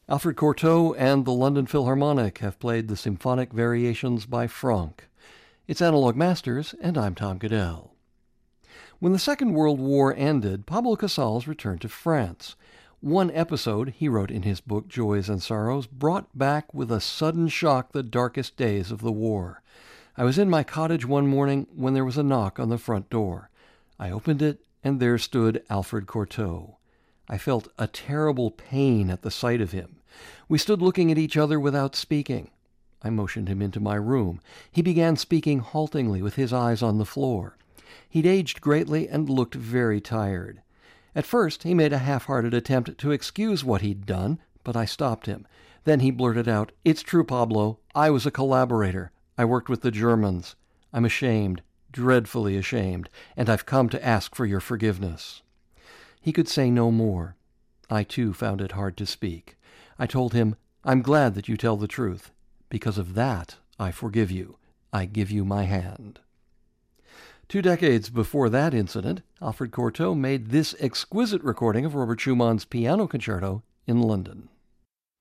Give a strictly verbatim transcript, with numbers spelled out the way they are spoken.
Alfred Cortot and the London Philharmonic have played the symphonic variations by Franck. It's Analog Masters, and I'm Tom Goodell. When the Second World War ended, Pablo Casals returned to France. One episode, he wrote in his book Joys and Sorrows, brought back with a sudden shock the darkest days of the war. I was in my cottage one morning when there was a knock on the front door. I opened it, and there stood Alfred Cortot. I felt a terrible pain at the sight of him. We stood looking at each other without speaking. I motioned him into my room. He began speaking haltingly with his eyes on the floor. He'd aged greatly and looked very tired. At first he made a half-hearted attempt to excuse what he'd done, but I stopped him. Then he blurted out, "It's true, Pablo. I was a collaborator. I worked with the Germans. I'm ashamed, dreadfully ashamed, and I've come to ask for your forgiveness." He could say no more. I, too, found it hard to speak. I told him, "I'm glad that you tell the truth. Because of that, I forgive you. I give you my hand." Two decades before that incident, Alfred Cortot made this exquisite recording of Robert Schumann's Piano Concerto in London.